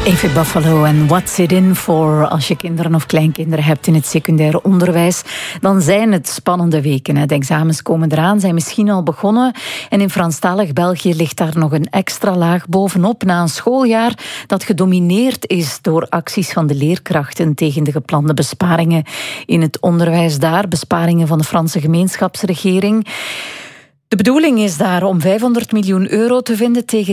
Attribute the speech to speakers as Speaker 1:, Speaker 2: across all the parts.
Speaker 1: Avey Buffalo en What's It In For? Als je kinderen of kleinkinderen hebt in het secundair onderwijs, dan zijn het spannende weken. De examens komen eraan, zijn misschien al begonnen. En in Franstalig België ligt daar nog een extra laag bovenop na een schooljaar dat gedomineerd is door acties van de leerkrachten tegen de geplande besparingen in het onderwijs daar. Besparingen van de Franse gemeenschapsregering. De bedoeling is daar om 500 miljoen euro te vinden tegen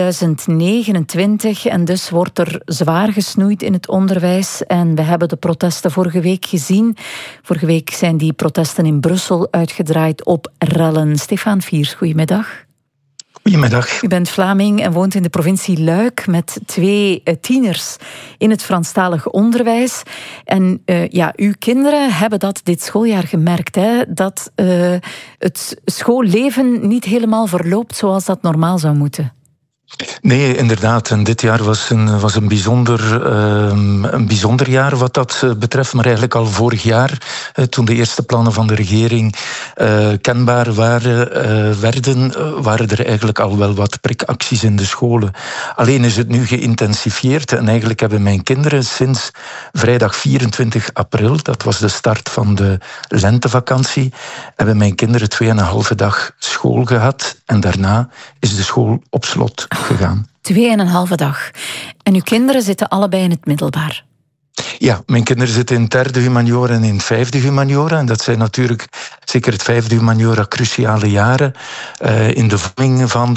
Speaker 1: 2029. En dus wordt er zwaar gesnoeid in het onderwijs. En we hebben de protesten vorige week gezien. Vorige week zijn die protesten in Brussel uitgedraaid op rellen. Stefaan Fiers, goedemiddag.
Speaker 2: Goedemiddag.
Speaker 1: U bent Vlaming en woont in de provincie Luik met 2 tieners in het Franstalig onderwijs. En uw kinderen hebben dat dit schooljaar gemerkt, hè? Dat het schoolleven niet helemaal verloopt zoals dat normaal zou moeten.
Speaker 2: Nee, inderdaad. En dit jaar was een bijzonder jaar wat dat betreft. Maar eigenlijk al vorig jaar, toen de eerste plannen van de regering kenbaar werden, waren er eigenlijk al wel wat prikacties in de scholen. Alleen is het nu geïntensifieerd. En eigenlijk hebben mijn kinderen sinds vrijdag 24 april, dat was de start van de lentevakantie, hebben mijn kinderen 2,5 dag school gehad. En daarna is de school op slot gegaan.
Speaker 1: 2,5 dag. En uw kinderen zitten allebei in het middelbaar?
Speaker 2: Ja, mijn kinderen zitten in het 3e humaniora en in het 5e humaniora. En dat zijn natuurlijk, zeker het 5e humaniora, cruciale jaren in de vorming van